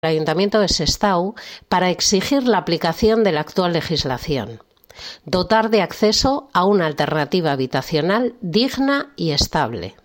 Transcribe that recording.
Ayuntamiento de Sestao para exigir la aplicación de la actual legislación, dotar de acceso a una alternativa habitacional digna y estable.